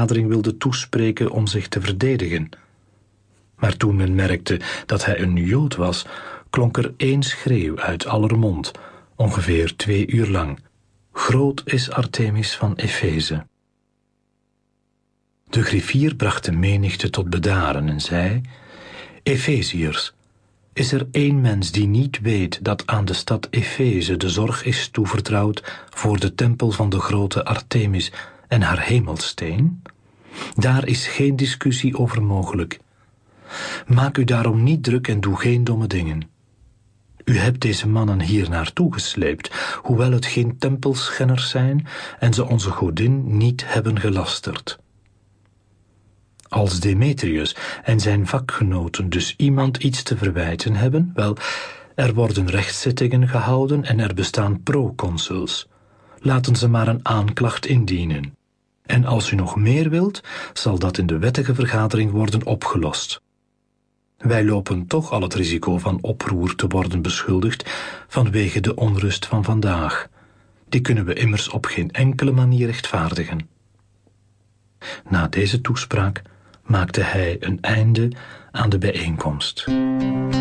vergadering wilde toespreken om zich te verdedigen. Maar toen men merkte dat hij een Jood was, klonk er één schreeuw uit aller mond, ongeveer 2 uur lang. Groot is Artemis van Efeze. De griffier bracht de menigte tot bedaren en zei: Efeziërs, is er één mens die niet weet dat aan de stad Efeze de zorg is toevertrouwd voor de tempel van de grote Artemis en haar hemelsteen? Daar is geen discussie over mogelijk. Maak u daarom niet druk en doe geen domme dingen. U hebt deze mannen hier naartoe gesleept, hoewel het geen tempelschenners zijn en ze onze godin niet hebben gelasterd. Als Demetrius en zijn vakgenoten dus iemand iets te verwijten hebben, wel, er worden rechtszittingen gehouden en er bestaan proconsuls. Laten ze maar een aanklacht indienen. En als u nog meer wilt, zal dat in de wettige vergadering worden opgelost. Wij lopen toch al het risico van oproer te worden beschuldigd vanwege de onrust van vandaag. Die kunnen we immers op geen enkele manier rechtvaardigen. Na deze toespraak maakte hij een einde aan de bijeenkomst.